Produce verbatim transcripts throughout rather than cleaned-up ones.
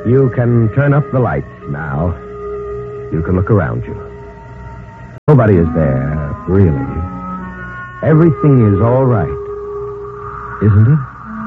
You can turn up the lights now. You can look around you. Nobody is there, really. Everything is all right, isn't it?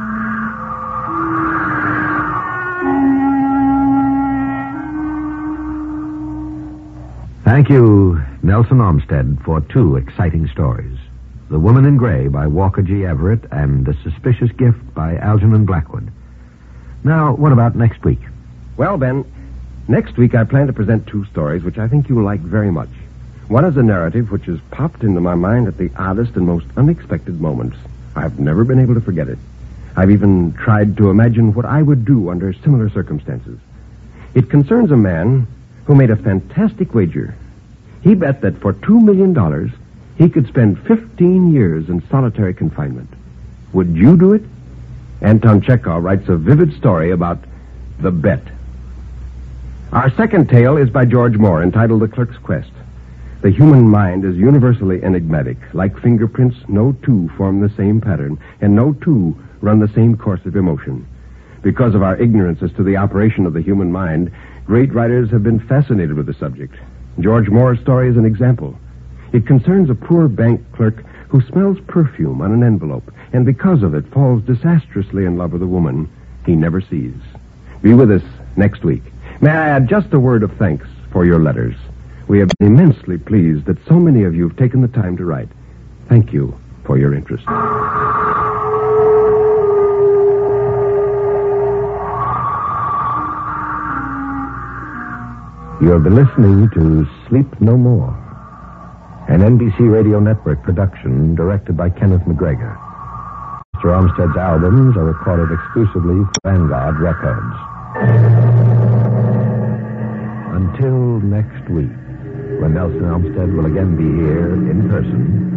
Thank you, Nelson Olmsted, for two exciting stories. The Woman in Gray by Walker G. Everett and The Suspicious Gift by Algernon Blackwood. Now, what about next week? Well, Ben, next week I plan to present two stories which I think you'll like very much. One is a narrative which has popped into my mind at the oddest and most unexpected moments. I've never been able to forget it. I've even tried to imagine what I would do under similar circumstances. It concerns a man who made a fantastic wager. He bet that for two million dollars, he could spend fifteen years in solitary confinement. Would you do it? Anton Chekhov writes a vivid story about the bet. Our second tale is by George Moore, entitled The Clerk's Quest. The human mind is universally enigmatic. Like fingerprints, no two form the same pattern, and no two run the same course of emotion. Because of our ignorance as to the operation of the human mind, great writers have been fascinated with the subject. George Moore's story is an example. It concerns a poor bank clerk who smells perfume on an envelope, and because of it falls disastrously in love with a woman he never sees. Be with us next week. May I add just a word of thanks for your letters. We have been immensely pleased that so many of you have taken the time to write. Thank you for your interest. You have been listening to Sleep No More, an N B C Radio Network production directed by Kenneth McGregor. Mister Olmsted's albums are recorded exclusively for Vanguard Records. Until next week, when Nelson Olmsted will again be here in person,